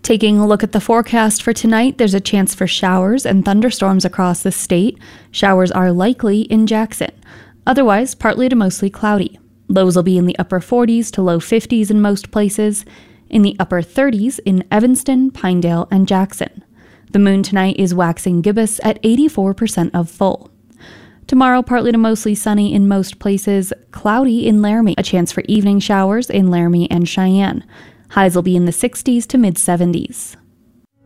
Taking a look at the forecast for tonight, there's a chance for showers and thunderstorms across the state. Showers are likely in Jackson. Otherwise, partly to mostly cloudy. Lows will be in the upper 40s to low 50s in most places, in the upper 30s in Evanston, Pinedale, and Jackson. The moon tonight is waxing gibbous at 84% of full. Tomorrow, partly to mostly sunny in most places, cloudy in Laramie. A chance for evening showers in Laramie and Cheyenne. Highs will be in the 60s to mid-70s.